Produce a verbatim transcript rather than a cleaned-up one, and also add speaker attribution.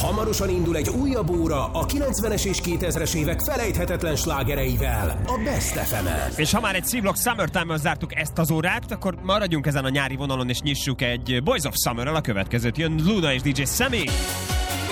Speaker 1: Hamarosan indul egy újabb óra a kilencvenes és kétezres évek felejthetetlen slágereivel, a Best ef emen.
Speaker 2: És ha már egy C-Block Summertime-mal zártuk ezt az órát, akkor maradjunk ezen a nyári vonalon és nyissuk egy Boys of Summer-rel, a következőt jön Luna és dé dzsé Sammy.